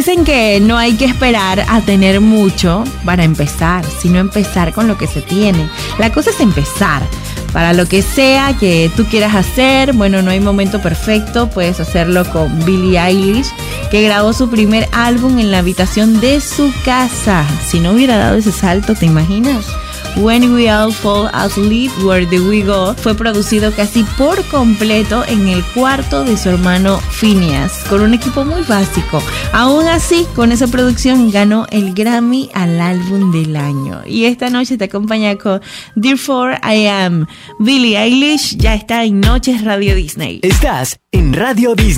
Dicen que no hay que esperar a tener mucho para empezar, sino empezar con lo que se tiene. La cosa es empezar. Para lo que sea que tú quieras hacer, bueno, no hay momento perfecto, puedes hacerlo con Billie Eilish, que grabó su primer álbum en la habitación de su casa. Si no hubiera dado ese salto, ¿te imaginas? When We All Fall Asleep, Where Do We Go fue producido casi por completo en el cuarto de su hermano Phineas, con un equipo muy básico. Aún así, con esa producción ganó el Grammy al álbum del año. Y esta noche te acompaña con Therefore I Am. Billie Eilish ya está en Noches Radio Disney. Estás en Radio Disney.